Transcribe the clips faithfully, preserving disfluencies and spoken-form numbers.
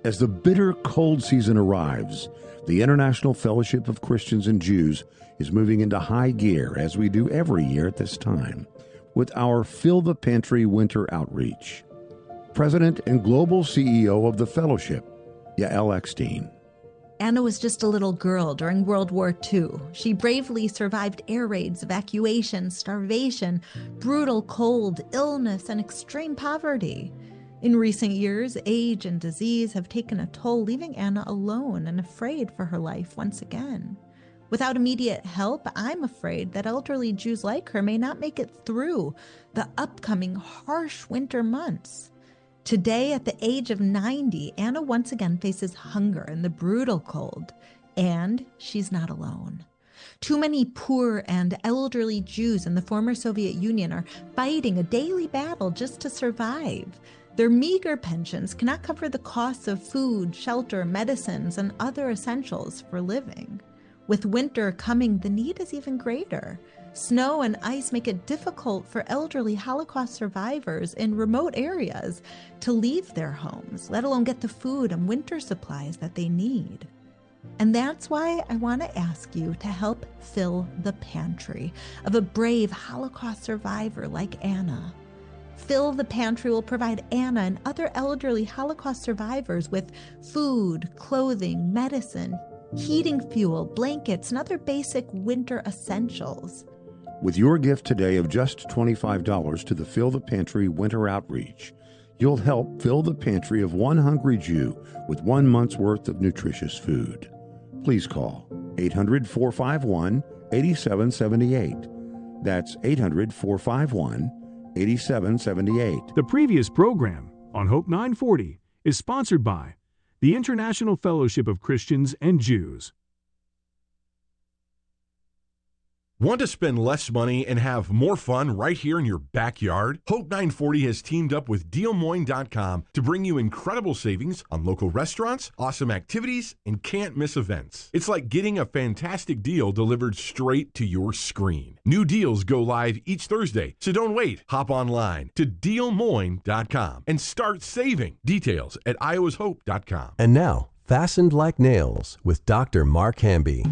As the bitter cold season arrives, the International Fellowship of Christians and Jews is moving into high gear, as we do every year at this time, with our Fill the Pantry Winter Outreach. President and Global C E O of the Fellowship, Yael Eckstein. Anna was just a little girl during World War Two. She bravely survived air raids, evacuation, starvation, brutal cold, illness, and extreme poverty. In recent years, age and disease have taken a toll, leaving Anna alone and afraid for her life once again. Without immediate help, I'm afraid that elderly Jews like her may not make it through the upcoming harsh winter months. Today, at the age of ninety, Anna once again faces hunger and the brutal cold, and she's not alone. Too many poor and elderly Jews in the former Soviet Union are fighting a daily battle just to survive. Their meager pensions cannot cover the costs of food, shelter, medicines, and other essentials for living. With winter coming, the need is even greater. Snow and ice make it difficult for elderly Holocaust survivors in remote areas to leave their homes, let alone get the food and winter supplies that they need. And that's why I want to ask you to help fill the pantry of a brave Holocaust survivor like Anna. Fill the Pantry will provide Anna and other elderly Holocaust survivors with food, clothing, medicine, heating fuel, blankets, and other basic winter essentials. With your gift today of just twenty-five dollars to the Fill the Pantry Winter Outreach, you'll help fill the pantry of one hungry Jew with one month's worth of nutritious food. Please call eight hundred, four five one, eight seven seven eight. That's eight hundred, four five one, eight seven seven eight. The previous program on Hope nine forty is sponsored by the International Fellowship of Christians and Jews. Want to spend less money and have more fun right here in your backyard? Hope nine forty has teamed up with deal moines dot com to bring you incredible savings on local restaurants, awesome activities, and can't-miss events. It's like getting a fantastic deal delivered straight to your screen. New deals go live each Thursday, so don't wait. Hop online to deal moines dot com and start saving. Details at iowas hope dot com. And now, Fastened Like Nails with Doctor Mark Hamby.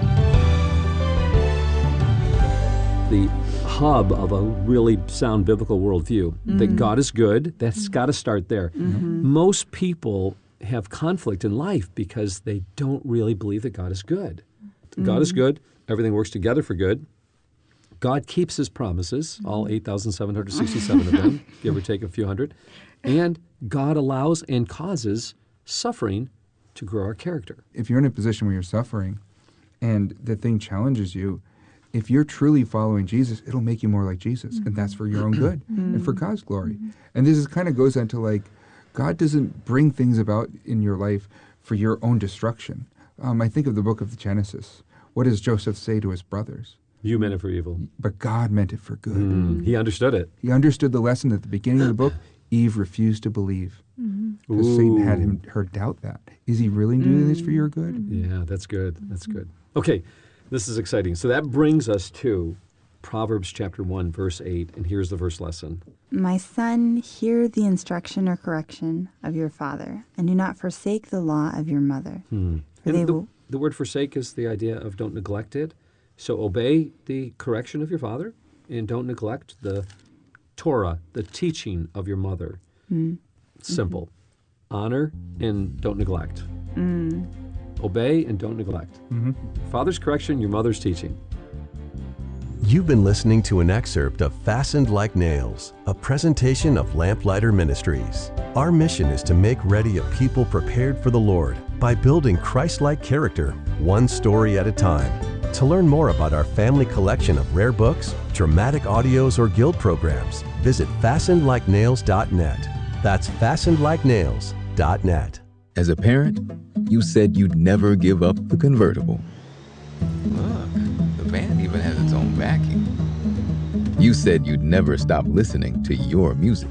The hub of a really sound biblical worldview, mm-hmm. that God is good. That's mm-hmm. got to start there. Mm-hmm. Most people have conflict in life because they don't really believe that God is good. Mm-hmm. God is good. Everything works together for good. God keeps his promises, mm-hmm. all eight thousand seven hundred sixty-seven of them, give or take a few hundred. And God allows and causes suffering to grow our character. If you're in a position where you're suffering and the thing challenges you, if you're truly following Jesus, it'll make you more like Jesus, mm-hmm. and that's for your own good mm-hmm. and for God's glory. Mm-hmm. And this is kind of goes into like, God doesn't bring things about in your life for your own destruction. Um, I think of the book of Genesis. What does Joseph say to his brothers? You meant it for evil. But God meant it for good. Mm, he understood it. He understood the lesson at the beginning of the book. Eve refused to believe because mm-hmm. Satan had him her doubt that. Is he really doing mm. this for your good? Yeah, that's good. That's good. Okay. This is exciting. So that brings us to Proverbs chapter one, verse eight, and here's the verse lesson. My son, hear the instruction or correction of your father, and do not forsake the law of your mother. Hmm. For they the, will... the word forsake is the idea of don't neglect it. So obey the correction of your father, and don't neglect the Torah, the teaching of your mother. Hmm. Simple. Mm-hmm. Honor and don't neglect. Mm. Obey and don't neglect. Mm-hmm. Father's correction, your mother's teaching. You've been listening to an excerpt of Fastened Like Nails, a presentation of Lamplighter Ministries. Our mission is to make ready a people prepared for the Lord by building Christ-like character, one story at a time. To learn more about our family collection of rare books, dramatic audios, or guild programs, visit fastened like nails dot net. That's fastened like nails dot net. As a parent, you said you'd never give up the convertible. Look, the band even has its own backing. You said you'd never stop listening to your music.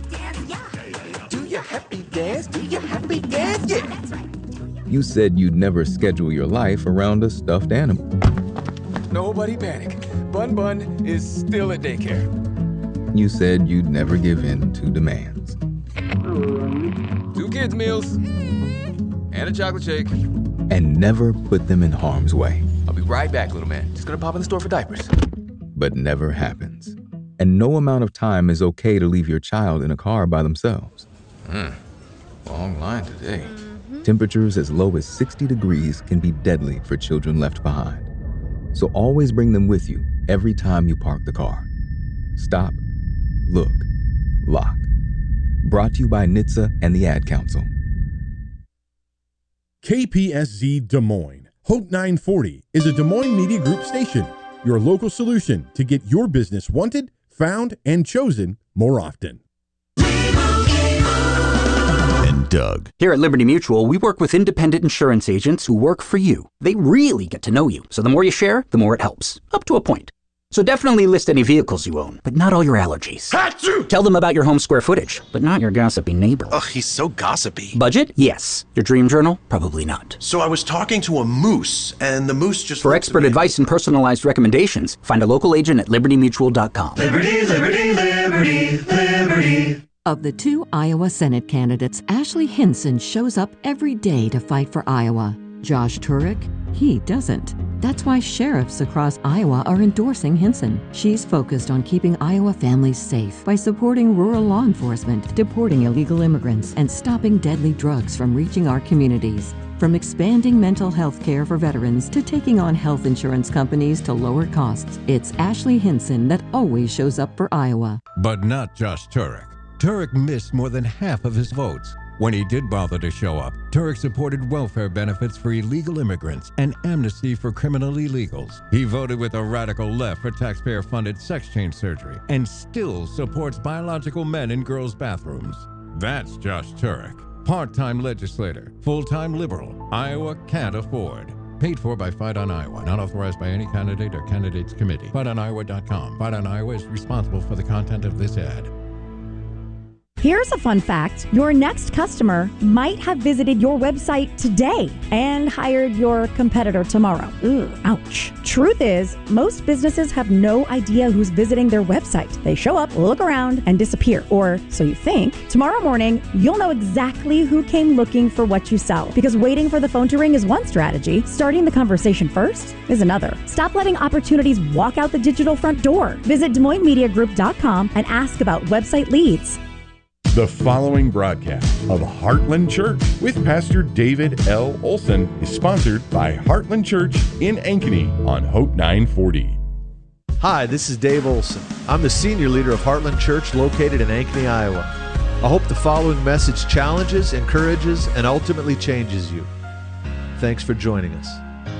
Do your happy dance, do your happy dance, yeah. You said you'd never schedule your life around a stuffed animal. Nobody panic. Bun Bun is still at daycare. You said you'd never give in to demands. Two kids' meals. And a chocolate shake. And never put them in harm's way. I'll be right back, little man. Just gonna pop in the store for diapers. But never happens. And no amount of time is okay to leave your child in a car by themselves. Hmm. Long line today. Temperatures as low as sixty degrees can be deadly for children left behind. So always bring them with you every time you park the car. Stop, look, lock. Brought to you by N H T S A and the Ad Council. K P S Z Des Moines. Hope nine forty is a Des Moines Media Group station, your local solution to get your business wanted, found, and chosen more often. Doug. Here at Liberty Mutual, we work with independent insurance agents who work for you. They really get to know you, so the more you share, the more it helps, up to a point. So definitely list any vehicles you own, but not all your allergies. Achoo! Tell them about your home square footage, but not your gossipy neighbor. Ugh, he's so gossipy. Budget? Yes. Your dream journal? Probably not. So I was talking to a moose, and the moose just... For expert advice and personalized recommendations, find a local agent at liberty mutual dot com. Liberty, liberty, liberty, liberty. Of the two Iowa Senate candidates, Ashley Hinson shows up every day to fight for Iowa. Josh Turek, he doesn't. That's why sheriffs across Iowa are endorsing Hinson. She's focused on keeping Iowa families safe by supporting rural law enforcement, deporting illegal immigrants, and stopping deadly drugs from reaching our communities. From expanding mental health care for veterans to taking on health insurance companies to lower costs, it's Ashley Hinson that always shows up for Iowa. But not Josh Turek. Turek missed more than half of his votes. When he did bother to show up, Turek supported welfare benefits for illegal immigrants and amnesty for criminal illegals. He voted with the radical left for taxpayer-funded sex change surgery and still supports biological men in girls' bathrooms. That's Josh Turek. Part-time legislator, full-time liberal, Iowa can't afford. Paid for by Fight on Iowa, not authorized by any candidate or candidates committee. fight on iowa dot com. Fight on Iowa is responsible for the content of this ad. Here's a fun fact. Your next customer might have visited your website today and hired your competitor tomorrow. Ooh, ouch. Truth is, most businesses have no idea who's visiting their website. They show up, look around, and disappear. Or so you think. Tomorrow morning, you'll know exactly who came looking for what you sell. Because waiting for the phone to ring is one strategy. Starting the conversation first is another. Stop letting opportunities walk out the digital front door. Visit Des Moines Media Group dot com and ask about website leads. The following broadcast of Heartland Church with Pastor David L. Olson is sponsored by Heartland Church in Ankeny on Hope nine forty. Hi, this is Dave Olson. I'm the senior leader of Heartland Church located in Ankeny, Iowa. I hope the following message challenges, encourages, and ultimately changes you. Thanks for joining us.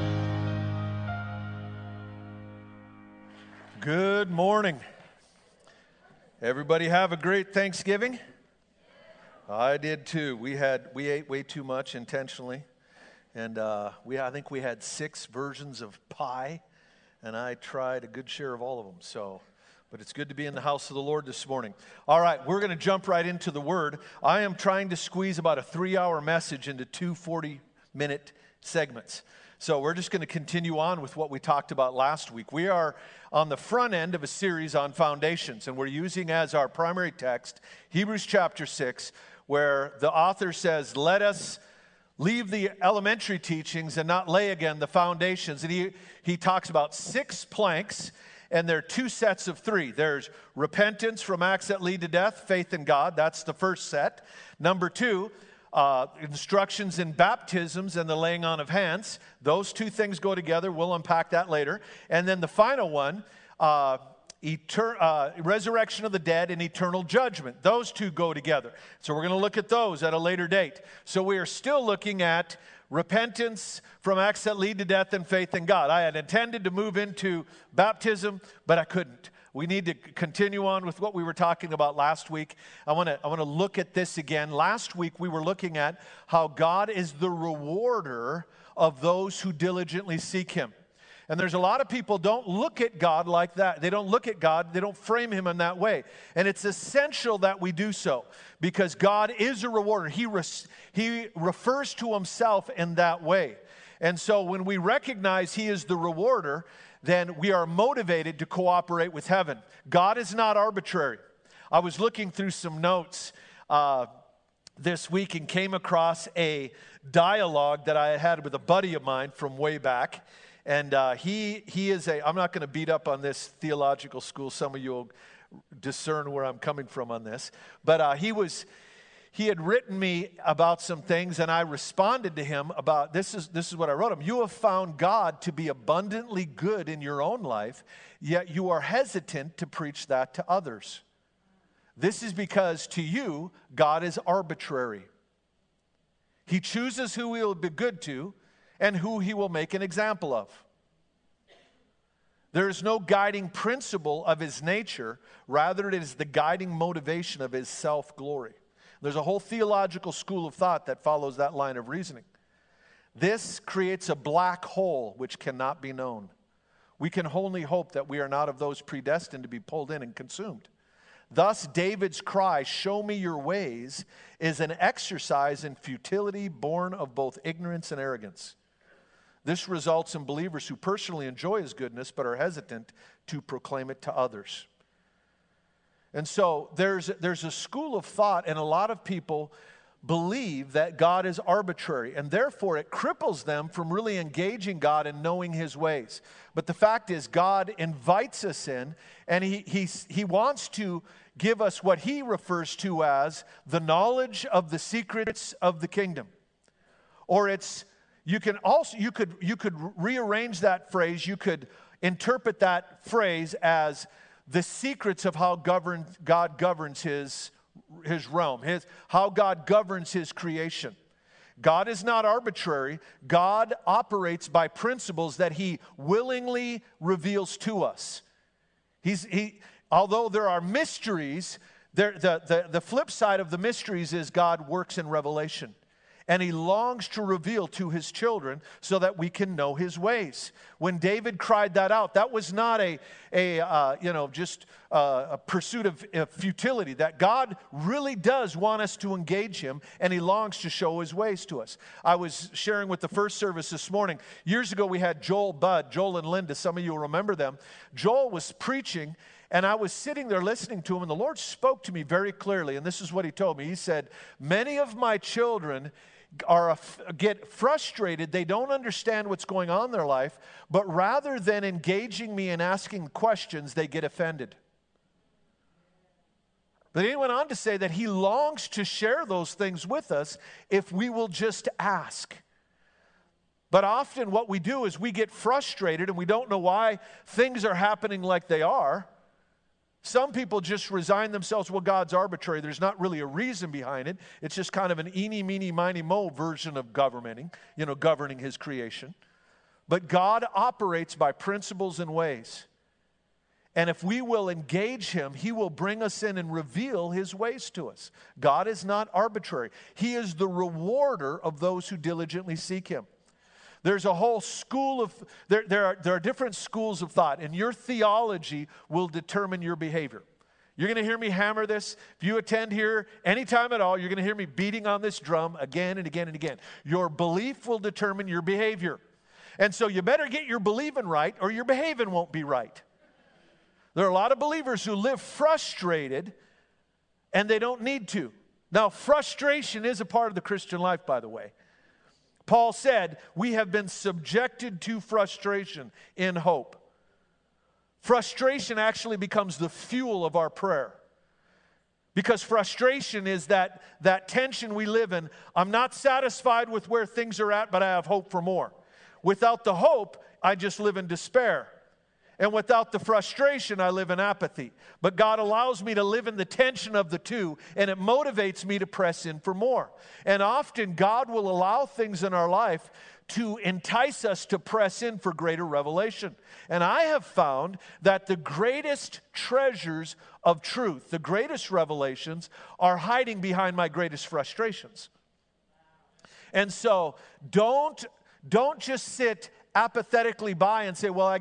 Good morning. Everybody have a great Thanksgiving? I did too. We had we ate way too much intentionally, and uh, we I think we had six versions of pie, and I tried a good share of all of them. So, but it's good to be in the house of the Lord this morning. All right, we're going to jump right into the Word. I am trying to squeeze about a three-hour message into two forty-minute segments. So we're just going to continue on with what we talked about last week. We are on the front end of a series on foundations, and we're using as our primary text Hebrews chapter six, where the author says, let us leave the elementary teachings and not lay again the foundations. And he, he talks about six planks, and there are two sets of three. There's repentance from acts that lead to death, faith in God. That's the first set. Number two, Uh, instructions in baptisms and the laying on of hands. Those two things go together. We'll unpack that later. And then the final one, uh, etern- uh, resurrection of the dead and eternal judgment. Those two go together. So we're going to look at those at a later date. So we are still looking at repentance from acts that lead to death and faith in God. I had intended to move into baptism, but I couldn't. We need to continue on with what we were talking about last week. I want to I want to look at this again. Last week we were looking at how God is the rewarder of those who diligently seek Him. And there's a lot of people don't look at God like that. They don't look at God, they don't frame Him in that way. And it's essential that we do so because God is a rewarder. He, res, he refers to Himself in that way. And so when we recognize He is the rewarder, then we are motivated to cooperate with heaven. God is not arbitrary. I was looking through some notes uh, this week and came across a dialogue that I had with a buddy of mine from way back. And uh, he he is a, I'm not going to beat up on this theological school. Some of you will discern where I'm coming from on this. But uh, he was, he had written me about some things, and I responded to him about, this is, this is what I wrote him. You have found God to be abundantly good in your own life, yet you are hesitant to preach that to others. This is because to you, God is arbitrary. He chooses who he will be good to and who he will make an example of. There is no guiding principle of his nature. Rather, it is the guiding motivation of his self-glory. There's a whole theological school of thought that follows that line of reasoning. This creates a black hole which cannot be known. We can only hope that we are not of those predestined to be pulled in and consumed. Thus, David's cry, "Show me your ways," is an exercise in futility born of both ignorance and arrogance. This results in believers who personally enjoy his goodness but are hesitant to proclaim it to others. And so there's, there's a school of thought, and a lot of people believe that God is arbitrary, and therefore it cripples them from really engaging God and knowing his ways. But the fact is, God invites us in, and he, he, he wants to give us what he refers to as the knowledge of the secrets of the kingdom. Or it's You can also, you could, you could rearrange that phrase, you could interpret that phrase as the secrets of how govern, God governs his, his realm, his, how God governs his creation. God is not arbitrary. God operates by principles that he willingly reveals to us. He's, he, although there are mysteries, there, the, the, the flip side of the mysteries is God works in revelation. And he longs to reveal to his children so that we can know his ways. When David cried that out, that was not a, a uh, you know, just uh, a pursuit of, of futility. That God really does want us to engage him, and he longs to show his ways to us. I was sharing with the first service this morning. Years ago, we had Joel Budd, Joel and Linda. Some of you will remember them. Joel was preaching, and I was sitting there listening to him, and the Lord spoke to me very clearly, and this is what he told me. He said, "Many of my children are get frustrated. They don't understand what's going on in their life, but rather than engaging me and asking questions, they get offended." But he went on to say that he longs to share those things with us if we will just ask. But often what we do is we get frustrated and we don't know why things are happening like they are. Some people just resign themselves, well, God's arbitrary. There's not really a reason behind it. It's just kind of an eeny, meeny, miny, mo version of governing, you know, governing his creation. But God operates by principles and ways. And if we will engage him, he will bring us in and reveal his ways to us. God is not arbitrary. He is the rewarder of those who diligently seek him. There's a whole school of, there, there, are, there are different schools of thought, and your theology will determine your behavior. You're going to hear me hammer this. If you attend here anytime at all, you're going to hear me beating on this drum again and again and again. Your belief will determine your behavior. And so you better get your believing right, or your behaving won't be right. There are a lot of believers who live frustrated, and they don't need to. Now, frustration is a part of the Christian life, by the way. Paul said, we have been subjected to frustration in hope. Frustration actually becomes the fuel of our prayer. Because frustration is that, that tension we live in. I'm not satisfied with where things are at, but I have hope for more. Without the hope, I just live in despair. And without the frustration, I live in apathy. But God allows me to live in the tension of the two, and it motivates me to press in for more. And often, God will allow things in our life to entice us to press in for greater revelation. And I have found that the greatest treasures of truth, the greatest revelations, are hiding behind my greatest frustrations. And so, don't, don't just sit apathetically by and say, well, I